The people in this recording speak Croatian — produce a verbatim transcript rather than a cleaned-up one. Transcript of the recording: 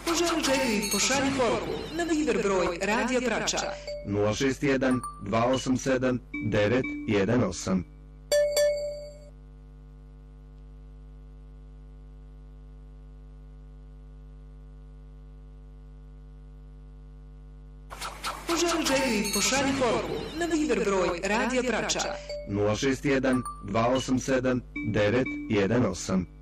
Poželi želju i pošalji poruku na Viber broj Radija Brača nula šest jedan dva osam sedam devet jedan osam. Poželi želju i pošalji poruku na Viber broj Radija Brača nula šest jedan dva osam sedam devet jedan osam.